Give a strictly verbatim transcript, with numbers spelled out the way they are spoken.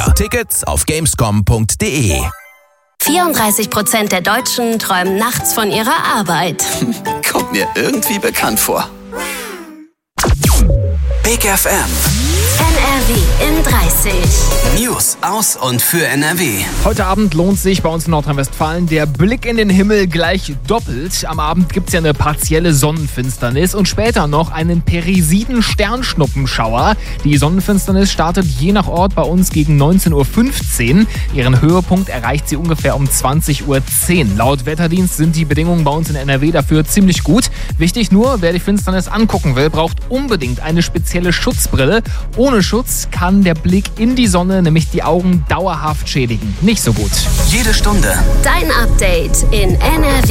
mehr. Tickets auf gamescom punkt de. vierunddreißig Prozent der Deutschen träumen nachts von ihrer Arbeit. Kommt mir irgendwie bekannt vor. Big F M. N R W in dreißig. News aus und für N R W. Heute Abend lohnt sich bei uns in Nordrhein-Westfalen der Blick in den Himmel gleich doppelt. Am Abend gibt es ja eine partielle Sonnenfinsternis und später noch einen Perisiden-Sternschnuppenschauer. Die Sonnenfinsternis startet je nach Ort bei uns gegen neunzehn Uhr fünfzehn. Ihren Höhepunkt erreicht sie ungefähr um zwanzig Uhr zehn. Laut Wetterdienst sind die Bedingungen bei uns in N R W dafür ziemlich gut. Wichtig nur, wer die Finsternis angucken will, braucht unbedingt eine spezielle Schutzbrille. Ohne Schutz kann der Blick in die Sonne nämlich die Augen dauerhaft schädigen. Nicht so gut. Jede Stunde Dein Update in N R W.